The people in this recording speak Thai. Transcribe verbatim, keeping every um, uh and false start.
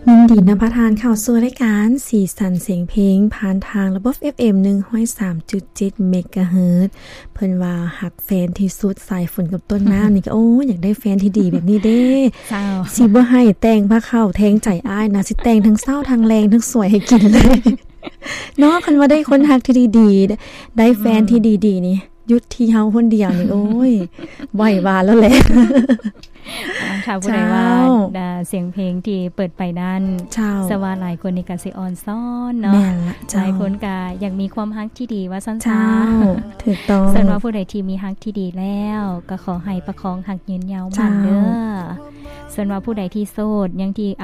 ยินดีนำประทานข่าวสู่รายการสีสันเสียงเพลงผ่านทางระบบ เอฟ เอ็ม หนึ่งร้อยสามจุดเจ็ด เมกะเฮิรตซ์เพิ่นว่าหักแฟนที่สุดสายฝนกับต้นน้ำนี่ก็โอ้อยากได้แฟนที่ดีแบบนี้เด้เจ้าสิบ่ให้แต่งพาเข้าแทงใจอ้ายนะสิแต่งทั้งเศร้าทั้งแรงทั้งสวยให้กินเลยเนาะคันว่าได้คนฮักที่ดีๆได้แฟนที่ดีๆนี่ยุดที่เฮาคนเดียวนี่โอ้ยไหววานแล้วแหละค่ะผู้ใดว่าเสียงเพลงที่เปิดไปนั้นสว่าหลายคนนี่ก็สิออนซ้อนเนาะหลายคนก็อยากมีความฮักที่ดีว่าซั่นๆถูกต้องส่วนว่าผู้ใดที่มีฮักที่ดีแล้วก็ขอให้ประคองฮักยืนยาวมันเด้อส่วนว่าผู้ใดที่โสดยังที่